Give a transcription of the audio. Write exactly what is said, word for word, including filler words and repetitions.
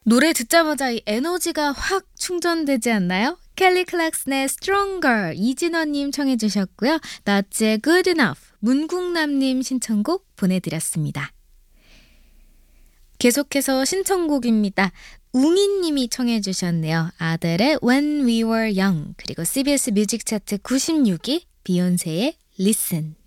노래 듣자마자 이 에너지가 확 충전되지 않나요? 켈리 클락슨의 Stronger 이진원님 청해 주셨고요. 나츠의 Good Enough 문국남님 신청곡 보내드렸습니다. 계속해서 신청곡입니다. 웅이님이 청해 주셨네요. 아델의 When We Were Young 그리고 씨비에스 뮤직 차트 구십육 위 비욘세의 Listen.